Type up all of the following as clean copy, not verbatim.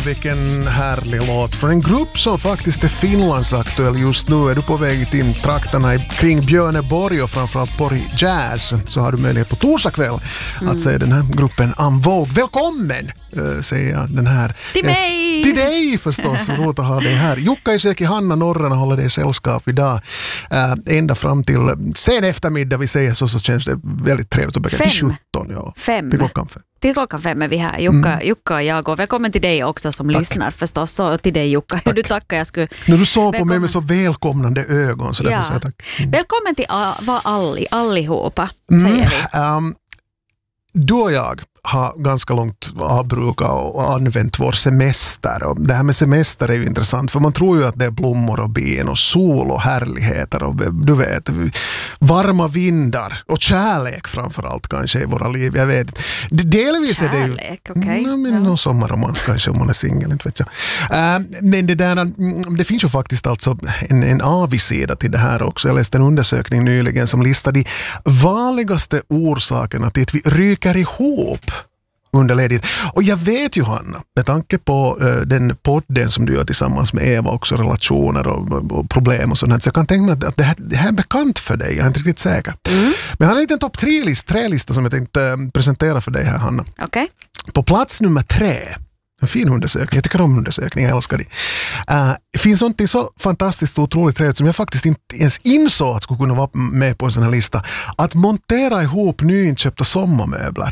vilken härlig låt från en grupp som faktiskt är Finlandsaktuell just nu. Är du på väg till trakterna kring Björneborg och framförallt Borg Jazz, så har du möjlighet på torsdag kväll att se den här gruppen En Vogue. Välkommen, säger jag den här. Till mig! Till dig förstås, roligt att ha dig här. Jukka Iseki, Hanna Norrena håller dig sällskap idag. Ända fram till sen eftermiddag, vi säger så känns det väldigt trevligt att börja till 17. Ja, 5. Till klockan 5. Till klockan 5 är vi här. Jukka och jag. Och välkommen till dig också som lyssnar förstås. Och till dig Jukka. Du tackar jag skulle... När du såg på mig med så välkomnande ögon. Så därför säger jag tack. Välkommen till allihopa, säger vi. Du och jag har ganska långt avbrukat och använt vår semester. Och det här med semester är ju intressant, för man tror ju att det är blommor och ben och sol och härligheter och du vet, varma vindar och kärlek framförallt kanske i våra liv. Jag vet. Delvis är det ju... Kärlek, okej. Någon sommarromans kanske om man är singel, inte vet jag. Men det finns ju faktiskt alltså en avigsida till det här också. Jag läste en undersökning nyligen som listade de vanligaste orsakerna till att vi ryker ihop under ledighet. Och jag vet ju, Hanna, med tanke på den podden som du gör tillsammans med Eva också, relationer och problem och sånt, så jag kan tänka mig att det här är bekant för dig. Jag är inte riktigt säker. Men jag har en liten topp 3-lista som jag tänkte presentera för dig här, Hanna. Okej. På plats nummer 3, en fin undersökning, jag tycker om undersökningar, jag älskar det finns något så fantastiskt och otroligt trevligt som jag faktiskt inte ens insåg att skulle kunna vara med på en sån här lista. Att montera ihop nyinköpta sommarmöbler.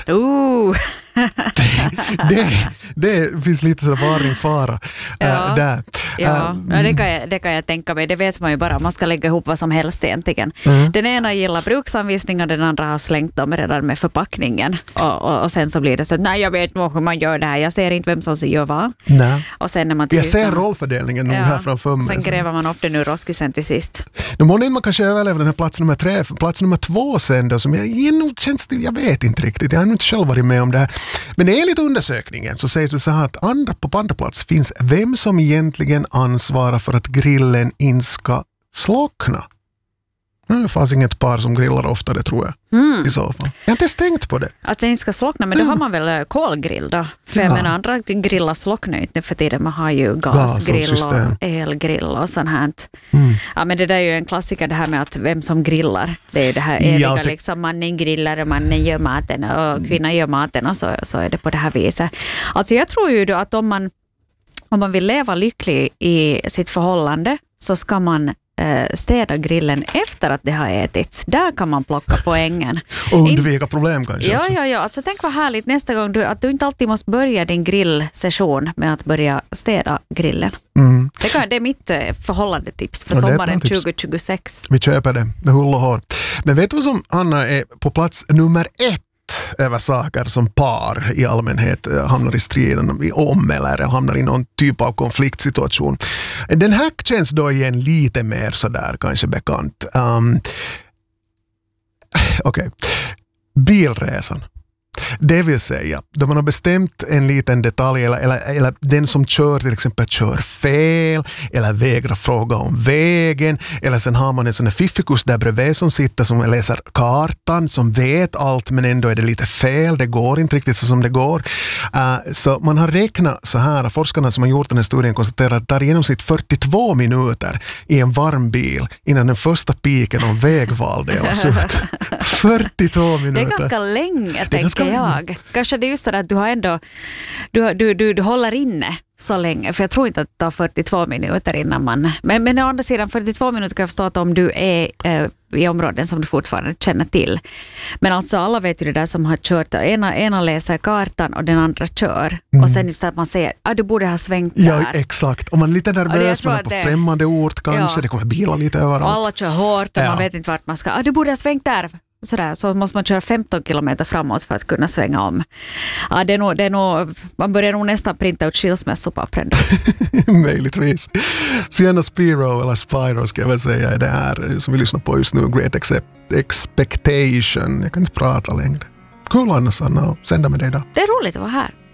Det finns lite så varing fara där. Det kan jag tänka mig. Det vet man ju bara. Man ska lägga ihop vad som helst egentligen. Den ena gillar bruksanvisningar, den andra har slängt dem redan med förpackningen. Och sen så blir det så, nej jag vet nog hur man gör det här. Jag ser inte vem som gör vad. Och sen när man jag ser rollfördelningen nog här framför mig. Sen gräver man upp det nu roskisen till sist. Nu måste man kanske överleva den här plats nummer 3. Plats nummer 2 sen då, som jag vet inte riktigt. Jag har inte själv varit med om det här. Men enligt undersökningen så sägs det så här att på andra plats finns vem som egentligen ansvarar för att grillen inte ska slockna. Det fanns inget par som grillar oftare, tror jag. I så fall. Jag har inte stängt på det. Att det inte ska slockna, men då har man väl kolgrill då. För jag menar, andra grillar slocknar inte för tiden. Man har ju gasgrill och elgrill och sånt här. Ja, men det där är ju en klassiker, det här med att vem som grillar. Det är ju det här eviga, liksom mannen grillar och mannen gör maten och kvinnan gör maten och så är det på det här viset. Alltså jag tror ju då att om man vill leva lycklig i sitt förhållande så ska man städa grillen efter att det har ätits. Där kan man plocka poängen. Och undvika problem kanske. Ja. Alltså tänk vad härligt nästa gång att du inte alltid måste börja din grillsession med att börja städa grillen. Det är mitt förhållandetips för sommaren 2026. Vi köper det med hull och hår. Men vet du vad som, Anna, är på plats nummer 1 över saker som par i allmänhet hamnar i striden om eller hamnar i någon typ av konfliktsituation. Den här känns då igen lite mer sådär kanske bekant. Okej. Bilresan. Det vill säga, då man har bestämt en liten detalj eller den som kör till exempel kör fel eller vägrar fråga om vägen, eller sen har man en sån här fiffikus där bredvid som sitter som läser kartan, som vet allt men ändå är det lite fel, det går inte riktigt så som det går. Så man har räknat så här, forskarna som har gjort den här studien konstaterar att det är i genomsnitt 42 minuter i en varm bil innan den första piken om vägval delas ut. 42 minuter. Det är ganska länge, tänker jag. Kanske det är just det att du har ändå du håller inne så länge, för jag tror inte att det tar 42 minuter innan man... Men å andra sidan, 42 minuter kan jag förstå att om du är i områden som du fortfarande känner till. Men alltså alla vet ju det där som har kört. Ena läser kartan och den andra kör. Och sen just att man säger, du borde ha svängt där. Ja, exakt. Och man är lite nervös, man är på främmande ort kanske. Det kommer bilar lite överallt. Och alla kör hårt och man vet inte vart man ska. Du borde ha svängt där. Så måste man köra 15 kilometer framåt för att kunna svänga om. Ja, det är nog, man börjar nog nästan printa ut skilsmässopappren då. Möjligtvis. Sienna Spiro ska jag väl säga är det här som vi lyssnar på just nu. Great Expectation. Jag kan inte prata längre. Kul annars, Anna, och sända med dig då. Det är roligt att vara här.